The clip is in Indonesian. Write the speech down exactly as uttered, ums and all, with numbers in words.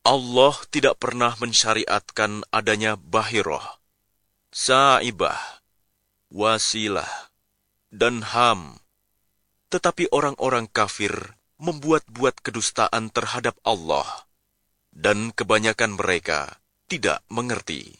Allah tidak pernah mensyariatkan adanya bahiroh, sa'ibah, wasilah, dan ham. Tetapi orang-orang kafir membuat-buat kedustaan terhadap Allah, dan kebanyakan mereka tidak mengerti.